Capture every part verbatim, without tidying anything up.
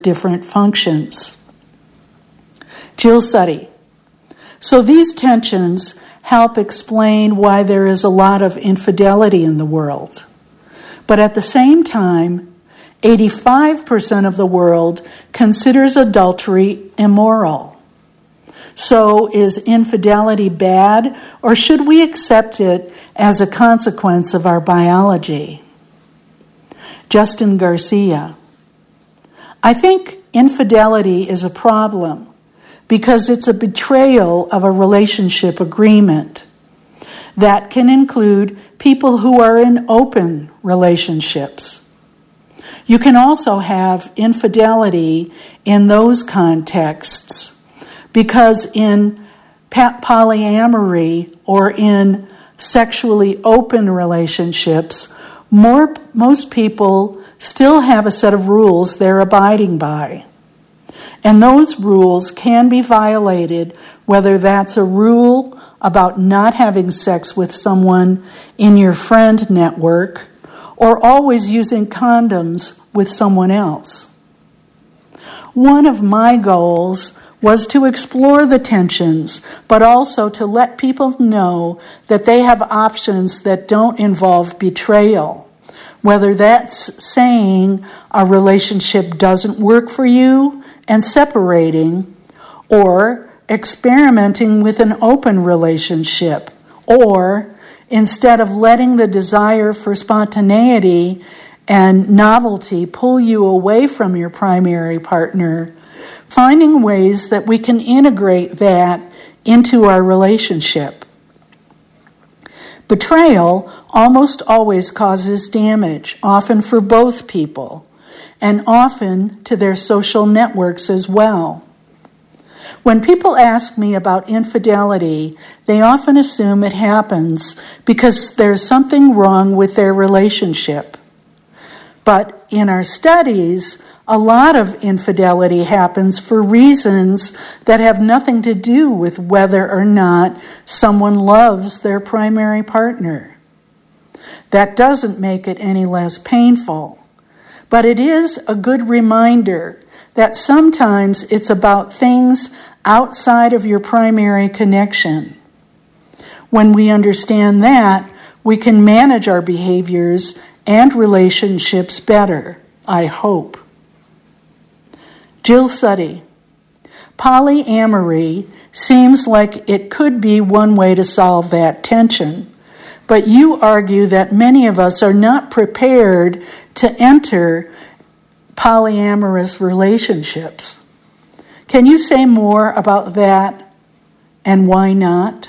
different functions. Jill Suttie. So these tensions help explain why there is a lot of infidelity in the world. But at the same time, eighty-five percent of the world considers adultery immoral. So is infidelity bad, or should we accept it as a consequence of our biology? Justin Garcia. I think infidelity is a problem because it's a betrayal of a relationship agreement. That can include people who are in open relationships. You can also have infidelity in those contexts because in polyamory or in sexually open relationships, more, most people still have a set of rules they're abiding by. And those rules can be violated, whether that's a rule about not having sex with someone in your friend network or always using condoms with someone else. One of my goals was to explore the tensions, but also to let people know that they have options that don't involve betrayal. Whether that's saying a relationship doesn't work for you and separating, or experimenting with an open relationship, or instead of letting the desire for spontaneity and novelty pull you away from your primary partner, finding ways that we can integrate that into our relationship. Betrayal almost always causes damage, often for both people, and often to their social networks as well. When people ask me about infidelity, they often assume it happens because there's something wrong with their relationship. But in our studies, a lot of infidelity happens for reasons that have nothing to do with whether or not someone loves their primary partner. That doesn't make it any less painful, but it is a good reminder that sometimes it's about things outside of your primary connection. When we understand that, we can manage our behaviors and relationships better, I hope. Jill Suttie. Polyamory seems like it could be one way to solve that tension, but you argue that many of us are not prepared to enter polyamorous relationships. Can you say more about that and why not?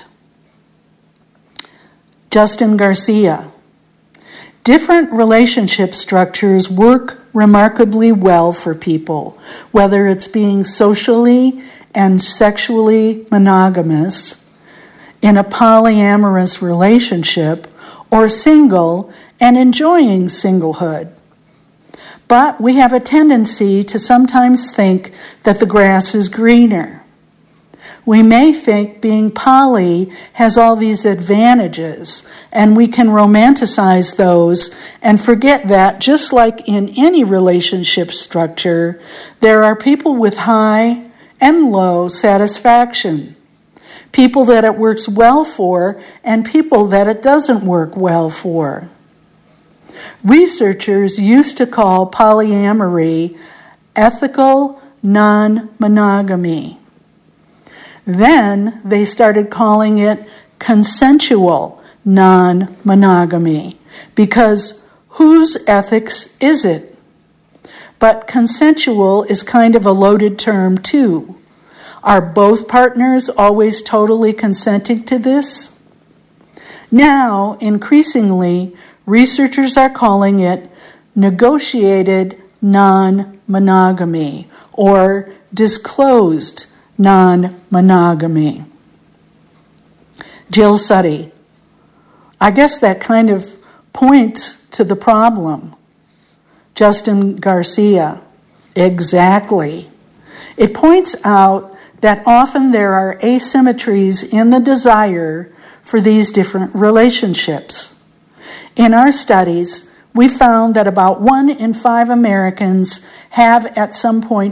Justin Garcia. Different relationship structures work remarkably well for people, whether it's being socially and sexually monogamous in a polyamorous relationship or single and enjoying singlehood. But we have a tendency to sometimes think that the grass is greener. We may think being poly has all these advantages, and we can romanticize those and forget that, just like in any relationship structure, there are people with high and low satisfaction, people that it works well for, and people that it doesn't work well for. Researchers used to call polyamory ethical non-monogamy. Then they started calling it consensual non-monogamy, because whose ethics is it? But consensual is kind of a loaded term too. Are both partners always totally consenting to this? Now, increasingly, researchers are calling it negotiated non-monogamy or disclosed non-monogamy. Jill Suttie. I guess that kind of points to the problem. Justin Garcia. Exactly. It points out that often there are asymmetries in the desire for these different relationships. In our studies, we found that about one in five Americans have at some point